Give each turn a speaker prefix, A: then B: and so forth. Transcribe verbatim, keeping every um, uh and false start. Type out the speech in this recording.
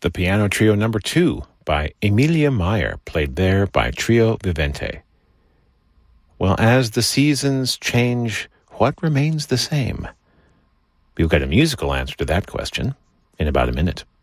A: the Piano Trio number two by Emilia Meyer, played there by Trio Vivente. Well, as the seasons change, what remains the same? We'll get a musical answer to that question in about a minute.